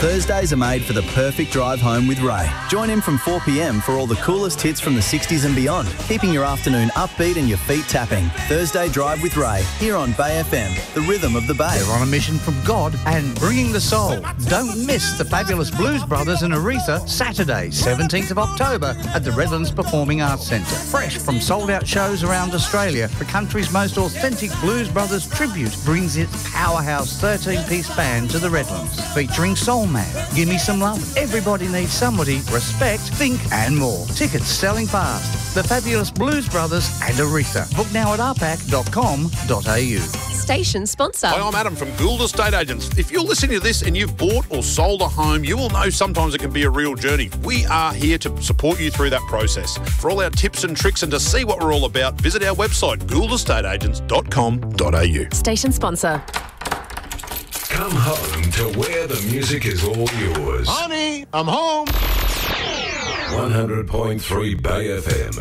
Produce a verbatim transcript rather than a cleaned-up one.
Thursdays are made for the perfect drive home with Ray. Join him from four p m for all the coolest hits from the sixties and beyond, keeping your afternoon upbeat and your feet tapping. Thursday Drive with Ray, here on Bay F M, the rhythm of the Bay. They're on a mission from God and bringing the soul. Don't miss the fabulous Blues Brothers and Aretha, Saturday, seventeenth of October at the Redlands Performing Arts Centre. Fresh from sold-out shows around Australia, the country's most authentic Blues Brothers tribute brings its powerhouse thirteen-piece band to the Redlands, featuring Soul Man, Gimme Some Love, Everybody Needs Somebody, Respect, Think and more. Tickets selling fast. The fabulous Blues Brothers and Aretha. Book now at r p a c dot com dot a u. Station sponsor. Hi, I'm Adam from Gould Estate Agents. If you're listening to this and you've bought or sold a home, you will know sometimes it can be a real journey. We are here to support you through that process. For all our tips and tricks and to see what we're all about, visit our website, gould estate agents dot com dot a u. Station sponsor. Come home to where the music is all yours. Honey, I'm home. one hundred point three Bay F M.